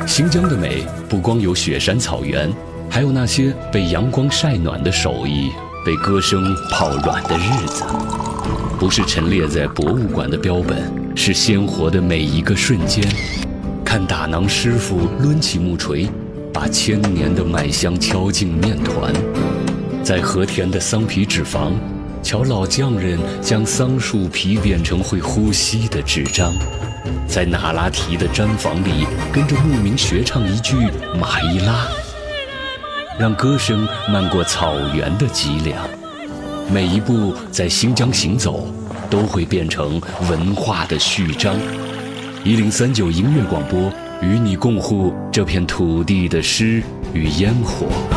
新疆的美不光有雪山草原，还有那些被阳光晒暖的手艺，被歌声泡软的日子。不是陈列在博物馆的标本，是鲜活的每一个瞬间。看打囊师傅抡起木锤，把1000年的麦香敲进面团。在和田的桑皮纸坊，瞧老匠人将桑树皮变成会呼吸的纸张。在那拉提的毡房里，跟着牧民学唱一句马伊拉，让歌声漫过草原的脊梁。每一步在新疆行走，都会变成文化的序章。1039音乐广播，与你共护这片土地的诗与烟火。